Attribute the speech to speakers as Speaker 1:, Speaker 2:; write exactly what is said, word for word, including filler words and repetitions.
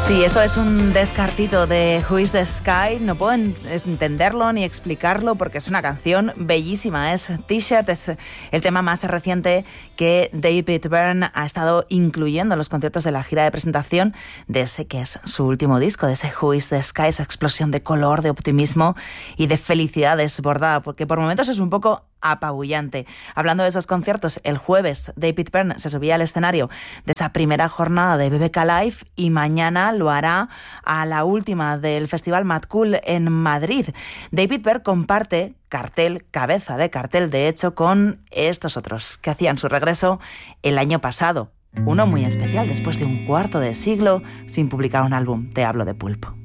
Speaker 1: Sí, esto es un descartito de Who is the Sky. No puedo entenderlo ni explicarlo porque es una canción bellísima. Es T-shirt, es el tema más reciente que David Byrne ha estado incluyendo en los conciertos de la gira de presentación de ese que es su último disco, de ese Who is the Sky, esa explosión de color, de optimismo y de felicidad desbordada, porque por momentos es un poco apabullante. Hablando de esos conciertos, el jueves David Byrne se subía al escenario de esa primera jornada de B B K Live y mañana lo hará a la última del Festival Mad Cool en Madrid. David Byrne comparte cartel, cabeza de cartel, de hecho, con estos otros que hacían su regreso el año pasado. Uno muy especial después de un cuarto de siglo sin publicar un álbum. Te hablo de Pulp.